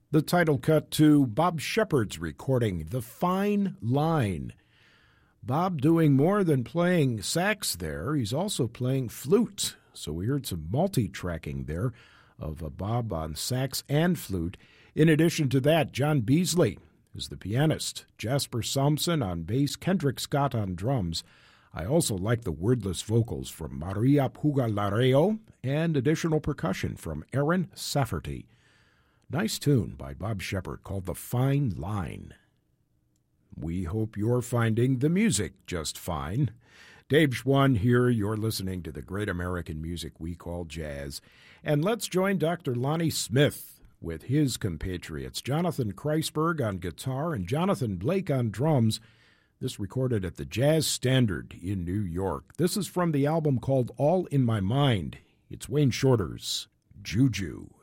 The title cut to Bob Shepard's recording, The Fine Line. Bob doing more than playing sax there, he's also playing flute. So we heard some multi-tracking there of Bob on sax and flute. In addition to that, John Beasley is the pianist, Jasper Sampson on bass, Kendrick Scott on drums. I also like the wordless vocals from Maria Pugalareo and additional percussion from Aaron Safferty. Nice tune by Bob Shepard called The Fine Line. We hope you're finding the music just fine. Dave Schwann here. You're listening to the great American music we call jazz. And let's join Dr. Lonnie Smith with his compatriots, Jonathan Kreisberg on guitar and Jonathan Blake on drums. This recorded at the Jazz Standard in New York. This is from the album called All in My Mind. It's Wayne Shorter's Juju.